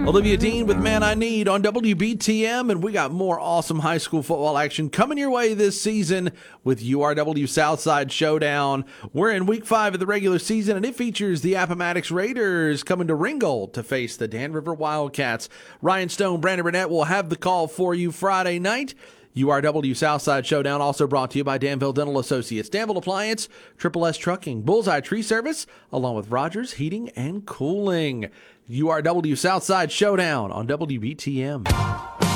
Olivia Dean with Man I Need on WBTM, and we got more awesome high school football action coming your way this season with URW Southside Showdown. We're in week 5 of the regular season, and it features the Appomattox Raiders coming to Ringgold to face the Dan River Wildcats. Ryan Stone, Brandon Burnett will have the call for you Friday night. URW Southside Showdown also brought to you by Danville Dental Associates, Danville Appliance, Triple S Trucking, Bullseye Tree Service, along with Rogers Heating and Cooling. URW Southside Showdown on WBTM.